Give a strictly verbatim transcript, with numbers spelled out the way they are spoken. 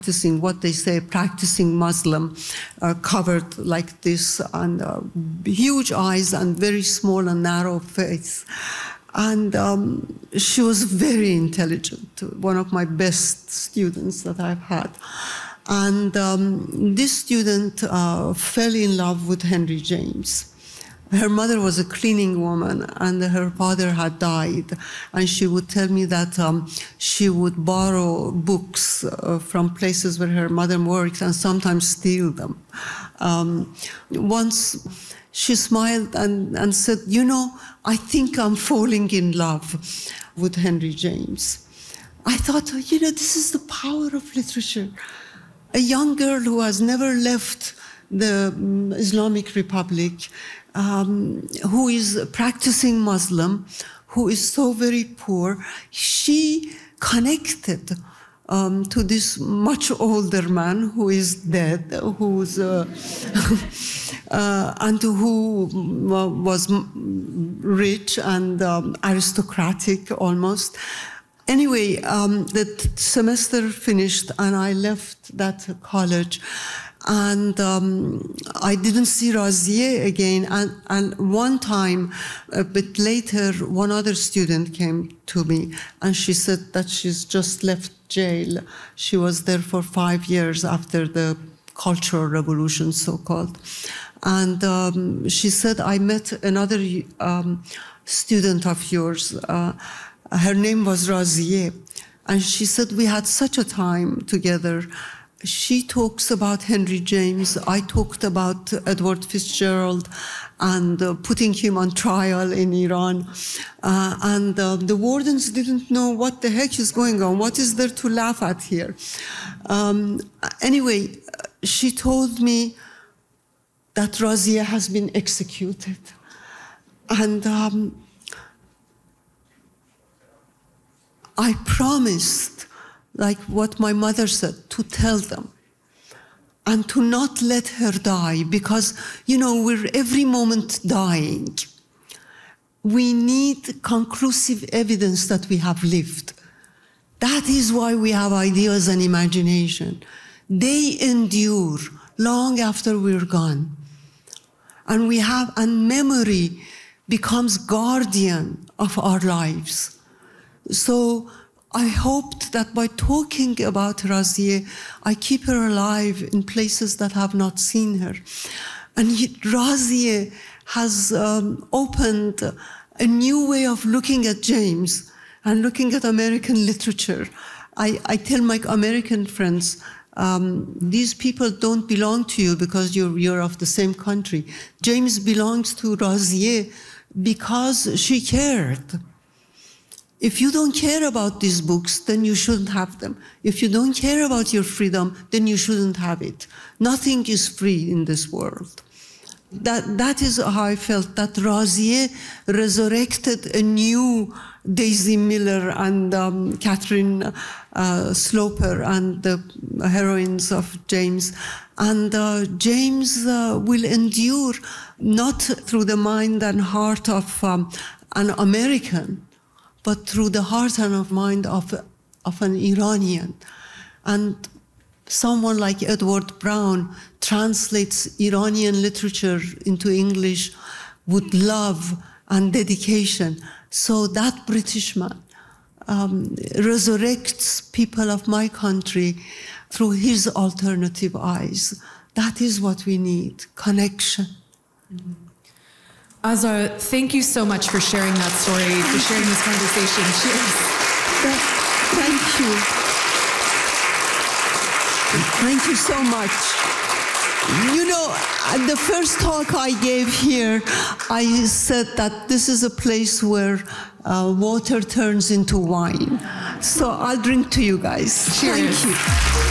practicing what they say, practicing Muslim, uh, covered like this, and uh, huge eyes and very small and narrow face. And um, she was very intelligent, one of my best students that I've had. And um, this student uh, fell in love with Henry James. Her mother was a cleaning woman, and her father had died. And she would tell me that um, she would borrow books uh, from places where her mother worked and sometimes steal them. Um, once she smiled and, and said, you know, I think I'm falling in love with Henry James. I thought, you know, this is the power of literature. A young girl who has never left the Islamic Republic, um, who is practicing Muslim, who is so very poor, she connected um, to this much older man who is dead, who's uh, uh, and who was rich and um, aristocratic almost. Anyway, um, the semester finished and I left that college, and um, I didn't see Razieh again. And, and one time, a bit later, one other student came to me and she said that she's just left jail. She was there for five years after the Cultural Revolution, so-called. And um, she said, I met another um, student of yours. Uh, her name was Razieh. And she said, we had such a time together. She talks about Henry James. I talked about Edward Fitzgerald and uh, putting him on trial in Iran. Uh, and uh, the wardens didn't know what the heck is going on. What is there to laugh at here? Um, anyway, she told me that Razieh has been executed. And um, I promised, like what my mother said, to tell them and to not let her die, because, you know, we're every moment dying. We need conclusive evidence that we have lived. That is why we have ideas and imagination. They endure long after we're gone. And we have, and memory becomes guardian of our lives. So I hoped that by talking about Razieh, I keep her alive in places that have not seen her. And Razieh has um, opened a new way of looking at James and looking at American literature. I, I tell my American friends, um, these people don't belong to you because you're, you're of the same country. James belongs to Razieh because she cared. If you don't care about these books, then you shouldn't have them. If you don't care about your freedom, then you shouldn't have it. Nothing is free in this world. That, that is how I felt, that Razieh resurrected a new Daisy Miller and um, Catherine uh, Sloper and the heroines of James. And uh, James uh, will endure not through the mind and heart of um, an American, but through the heart and mind of, of an Iranian. And someone like Edward Brown translates Iranian literature into English with love and dedication. So that British man um, resurrects people of my country through his alternative eyes. That is what we need, connection. Mm-hmm. Azar, thank you so much for sharing that story, for sharing this conversation. Cheers. Thank you. Thank you so much. You know, at the first talk I gave here, I said that this is a place where uh, water turns into wine. So I'll drink to you guys. Cheers. Thank you.